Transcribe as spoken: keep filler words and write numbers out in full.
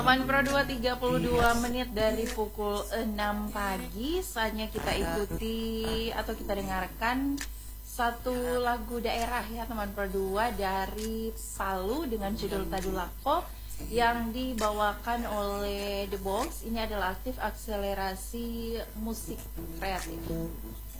Teman Pro dua tiga puluh dua menit dari pukul enam pagi. Saatnya kita ikuti atau kita dengarkan satu lagu daerah ya teman Pro dua dari Palu dengan judul Tadulako yang dibawakan oleh The Box. Ini adalah aktif akselerasi musik kreatif.